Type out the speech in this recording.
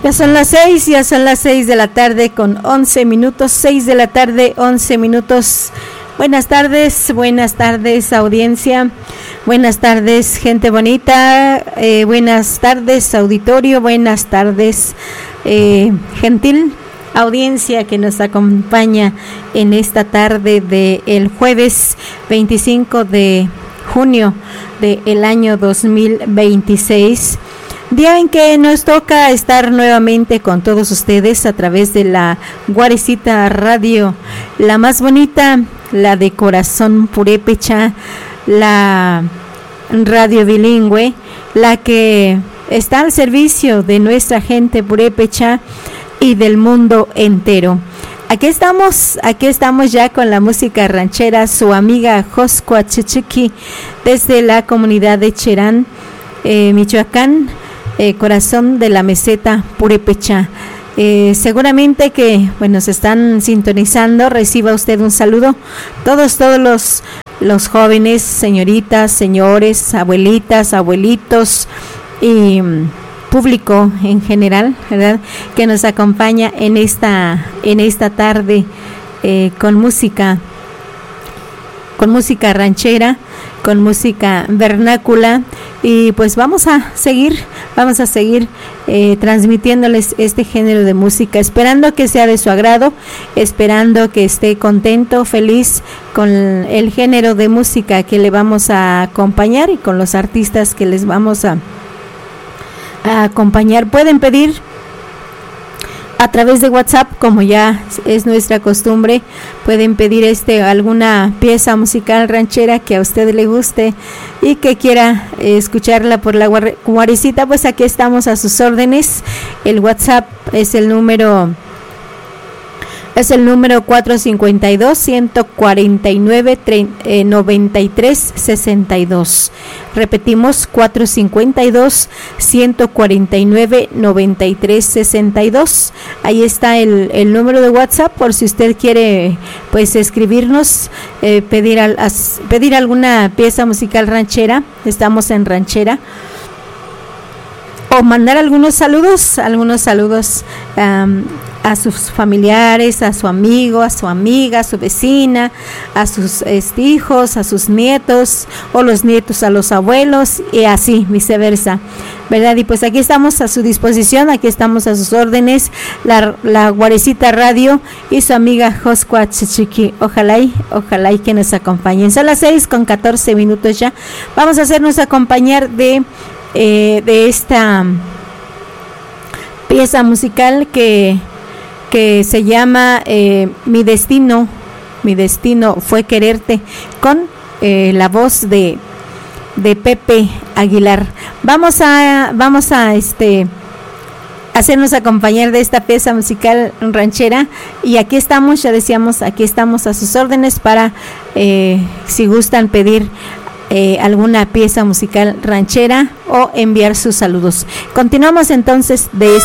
Ya son las 6 de la tarde con 11 minutos, 6 de la tarde, 11 minutos. Buenas tardes audiencia, buenas tardes gente bonita, buenas tardes auditorio, buenas tardes gentil audiencia que nos acompaña en esta tarde del jueves 25 de junio del año 2026. Día en que nos toca estar nuevamente con todos ustedes a través de la Guarecita Radio, la más bonita, la de corazón purépecha, la radio bilingüe, la que está al servicio de nuestra gente purépecha y del mundo entero. Aquí estamos ya con la música ranchera, su amiga Joscua Chichiqui, desde la comunidad de Cherán, Michoacán, corazón de la meseta purépecha. Seguramente que se están sintonizando. Reciba usted un saludo. Todos los jóvenes, señoritas, señores, abuelitas, abuelitos y público en general, ¿verdad?, que nos acompaña en esta tarde con música ranchera, con música vernácula, y pues vamos a seguir transmitiéndoles este género de música, esperando que sea de su agrado, esperando que esté contento, feliz con el género de música que le vamos a acompañar y con los artistas que les vamos a acompañar. Pueden pedir a través de WhatsApp, como ya es nuestra costumbre, pueden pedir alguna pieza musical ranchera que a usted le guste y que quiera escucharla por la Guarecita. Pues aquí estamos a sus órdenes. El WhatsApp es el número 452-149-9362. Repetimos, 452-149-9362. Ahí está el número de WhatsApp por si usted quiere pues escribirnos, pedir alguna pieza musical ranchera. Estamos en ranchera. O mandar algunos saludos a sus familiares, a su amigo, a su amiga, a su vecina, a sus hijos, a sus nietos, o los nietos a los abuelos, y así viceversa, ¿verdad? Y pues aquí estamos a su disposición, aquí estamos a sus órdenes, la Guarecita Radio y su amiga Joscua Chichiqui. Ojalá y que nos acompañen. Son las 6:14 ya. Vamos a hacernos acompañar de esta pieza musical que se llama Mi destino fue quererte, con la voz de Pepe Aguilar. Vamos a hacernos acompañar de esta pieza musical ranchera, y aquí estamos, ya decíamos, aquí estamos a sus órdenes para si gustan pedir alguna pieza musical ranchera o enviar sus saludos. Continuamos entonces de esta